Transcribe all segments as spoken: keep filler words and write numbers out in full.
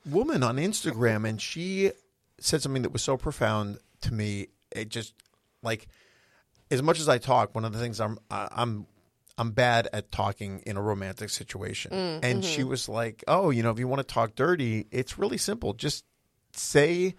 woman on Instagram, and she said something that was so profound to me. It just like, as much as I talk, one of the things I'm I'm I'm bad at talking in a romantic situation. Mm, and mm-hmm. she was like, "Oh, you know, if you want to talk dirty, it's really simple. Just say,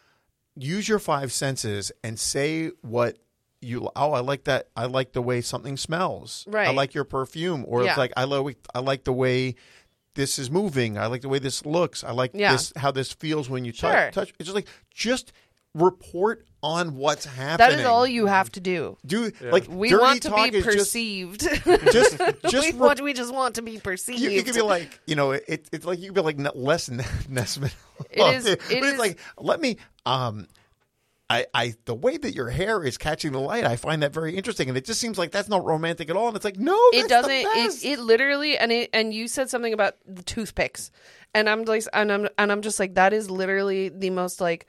use your five senses and say what you. Oh, I like that. I like the way something smells. Right. I like your perfume, or Yeah. it's like I like I like the way." This is moving. I like the way this looks. I like Yeah. this how this feels when you touch. Sure. touch. It's just like just report on what's happening. That is all you have to do. Do like We dirty want to talk be is just- perceived. Just, just, we, re- want, we just want to be perceived. you, you could be like, you know, it, it's like you could be like n- less n- Nesmith. It is- it but is- it's like, let me. Um, I, I, the way that your hair is catching the light, I find that very interesting, and it just seems like that's not romantic at all. And it's like, no, that's it doesn't. The best. It, it literally, and it, and you said something about the toothpicks, and I'm like, and I'm and I'm just like, that is literally the most like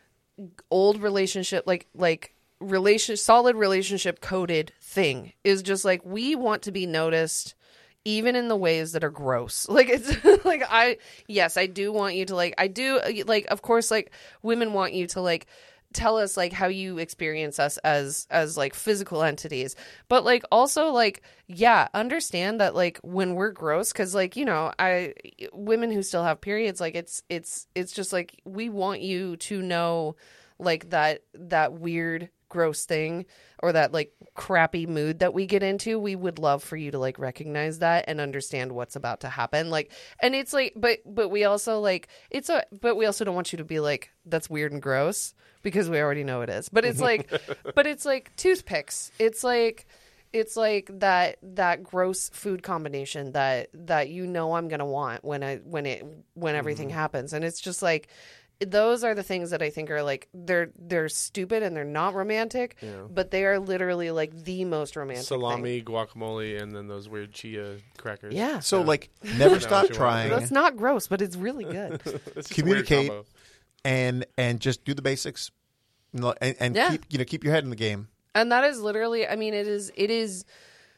old relationship, like like relation, solid relationship coded thing is just like we want to be noticed. Even in the ways that are gross. Like, it's like, I, yes, I do want you to like, I do like, of course, like women want you to like, tell us like how you experience us as, as like physical entities. But like, also like, yeah, understand that like when we're gross, cause like, you know, I, women who still have periods, like it's, it's, it's just like, we want you to know like that, that weird, gross thing or that like crappy mood that we get into. We would love for you to like recognize that and understand what's about to happen. Like, and it's like, but, but we also like, it's a, but we also don't want you to be like, that's weird and gross because we already know it is. But it's like, but it's like toothpicks. It's like, it's like that, that gross food combination that, that, you know, I'm going to want when I, when it, when everything mm-hmm. happens. And it's just like, those are the things that I think are like they're they're stupid and they're not romantic, yeah. but they are literally like the most romantic salami, thing. Guacamole, and then those weird chia crackers. Yeah. So yeah. like, never stop trying. That's not gross, but it's really good. It's Communicate and and just do the basics, and, and yeah. keep you know keep your head in the game. And that is literally, I mean, it is it is.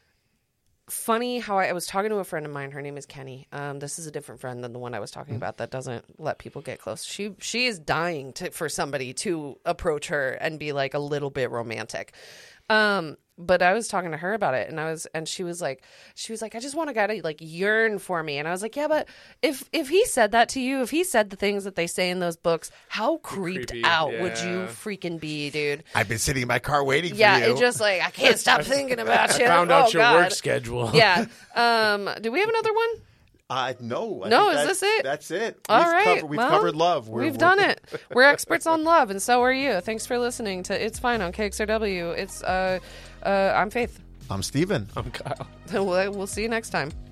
funny how I, I was talking to a friend of mine. Her name is Kenny. Um, this is a different friend than the one I was talking about that doesn't let people get close. She she is dying to for somebody to approach her and be like a little bit romantic. Um, but I was talking to her about it, and I was, and she was like, she was like, I just want a guy to like yearn for me. And I was like, yeah, but if if he said that to you, if he said the things that they say in those books, how creeped creepy, out yeah. would you freaking be, dude? I've been sitting in my car waiting Yeah, for you. it just like I can't stop thinking about you. I found oh, out your God. work schedule. Yeah. Um, do we have another one? Uh, no. I No, think is that's, this it? That's it. All we've right. Covered, we've well, covered love. We're, we've we're, done it. We're experts on love, and so are you. Thanks for listening to It's Fine on K X R W. It's uh, uh, I'm Faith. I'm Steven. I'm Kyle. we'll, we'll see you next time.